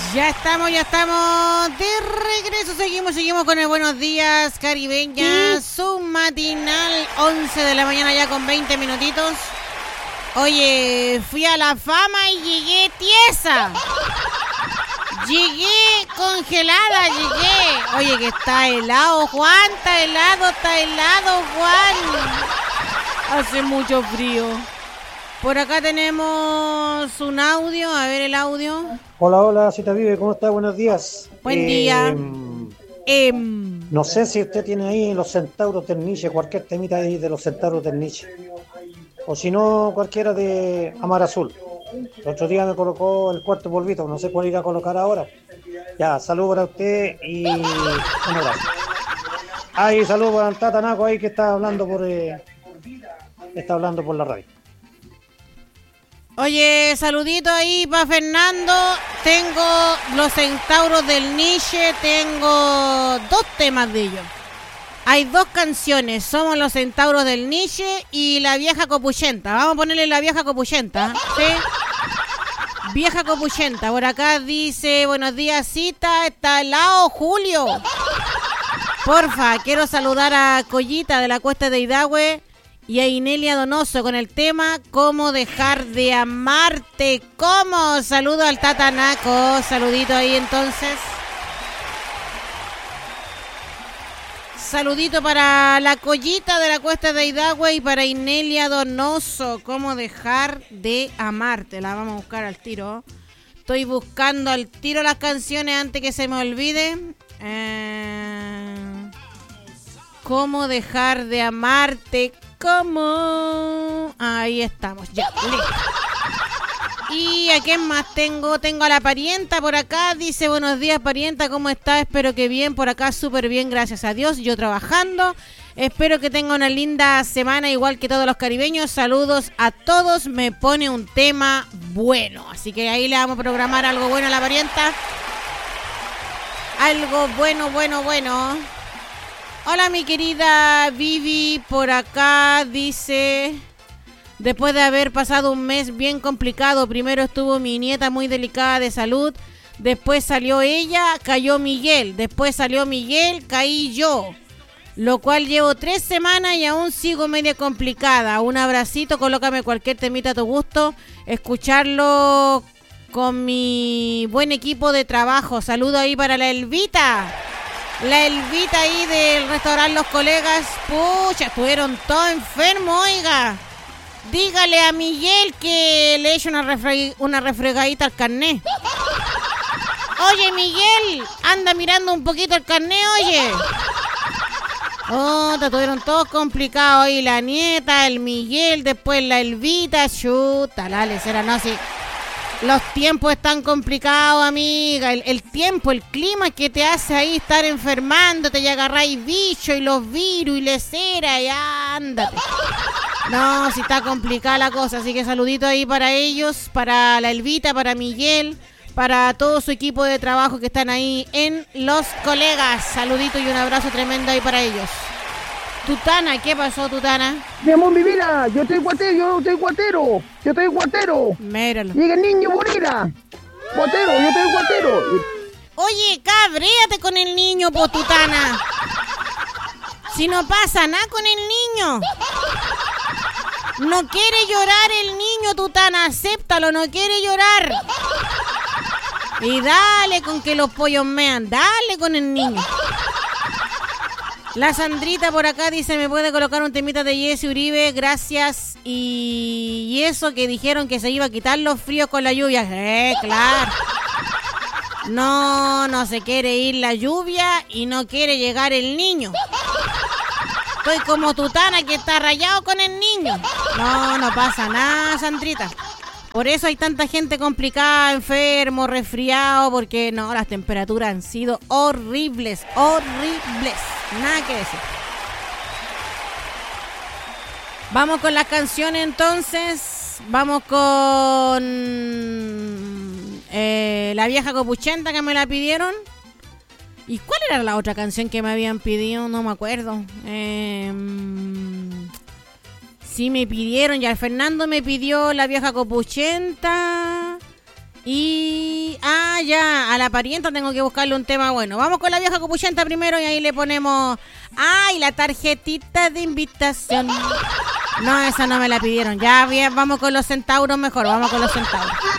Ya estamos de regreso. Seguimos con el Buenos Días Caribeña, su matinal, 11 de la mañana ya con 20 minutitos. Oye, fui a la fama y llegué tiesa. Llegué congelada, Oye, que está helado, Juan, está helado, Juan. Hace mucho frío. Por acá tenemos un audio, a ver el audio. Hola, Cita Vive, ¿cómo está? Buenos días. Buen día. No sé si usted tiene ahí los centauros del Nietzsche, cualquier temita ahí de los centauros del Nietzsche. O si no, cualquiera de Amar Azul. El otro día me colocó el cuarto polvito, no sé cuál ir a colocar ahora. Ya, saludos para usted y un abrazo. Ahí, saludos para el Tata Naco ahí que está hablando por la radio. Oye, saludito ahí para Fernando. Tengo los centauros del Nietzsche, tengo 2 temas de ellos. Hay 2 canciones, somos los centauros del Nietzsche y la vieja copuchenta. Vamos a ponerle la vieja copuchenta, ¿sí? Vieja copuchenta, por acá dice, buenos días, Cita, está helado, Julio. Porfa, quiero saludar a Collita de la Cuesta de Idahue y a Inelia Donoso con el tema ¿Cómo dejar de amarte? ¿Cómo? Saludo al Tata Naco, saludito ahí entonces. Saludito para la Collita de la Cuesta de Idahue y para Inelia Donoso. ¿Cómo dejar de amarte? La vamos a buscar al tiro. Estoy buscando al tiro las canciones antes que se me olvide. ¿Cómo dejar de amarte? ¿Cómo? Ahí estamos, ya, listo. ¿Y a quién más tengo? Tengo a la parienta por acá. Dice, buenos días, parienta, ¿cómo está? Espero que bien, por acá súper bien, gracias a Dios. Yo trabajando. Espero que tenga una linda semana, igual que todos los caribeños. Saludos a todos. Me pone un tema bueno. Así que ahí le vamos a programar algo bueno a la parienta. Algo bueno. Hola, mi querida Vivi, por acá dice... Después de haber pasado un mes bien complicado, primero estuvo mi nieta muy delicada de salud, después salió ella, cayó Miguel, después salió Miguel, caí yo, lo cual llevo 3 semanas y aún sigo media complicada. Un abracito, colócame cualquier temita a tu gusto, escucharlo con mi buen equipo de trabajo. Saludo ahí para la Elvita ahí del restaurante Los Colegas. Pucha, estuvieron todos enfermos, oiga. Dígale a Miguel que le eche una refregadita al carnet. Oye, Miguel, anda mirando un poquito el carnet, oye. Oh, te tuvieron todos complicados ahí. La nieta, el Miguel, después la Elvita. Chuta, la lecera, no, sí. Los tiempos están complicados, amiga. El tiempo, el clima que te hace ahí estar enfermándote y agarráis bichos y los virus y lecera y ándate. No, sí está complicada la cosa, así que saludito ahí para ellos, para la Elvita, para Miguel, para todo su equipo de trabajo que están ahí en Los Colegas. Saludito y un abrazo tremendo ahí para ellos. Tutana, ¿qué pasó, Tutana? Mi amor, mi vida, yo estoy guatero. Míralo. Llega el niño, bonita. Guatero, yo estoy guatero. Oye, cabréate con el niño, po, Tutana. Si no pasa nada con el niño. No quiere llorar el niño, Tutana, acéptalo, no quiere llorar. Y dale con que los pollos mean, dale con el niño. La Sandrita por acá dice, ¿me puede colocar un temita de Jesse Uribe? Gracias. Y eso que dijeron que se iba a quitar los fríos con la lluvia. Claro. No se quiere ir la lluvia y no quiere llegar el niño. Estoy como Tutana que está rayado con el niño. No pasa nada, Sandrita. Por eso hay tanta gente complicada, enfermo, resfriado, porque no, las temperaturas han sido horribles. Nada que decir. Vamos con las canciones entonces. Vamos con la vieja copuchenta que me la pidieron. ¿Y cuál era la otra canción que me habían pedido? No me acuerdo. Sí me pidieron, ya el Fernando me pidió la vieja copuchenta. Y ya a la parienta tengo que buscarle un tema bueno. Vamos con la vieja copuchenta primero y ahí le ponemos... ¡Ay, la tarjetita de invitación! No, esa no me la pidieron. Ya, bien, vamos con los centauros mejor, vamos con los centauros.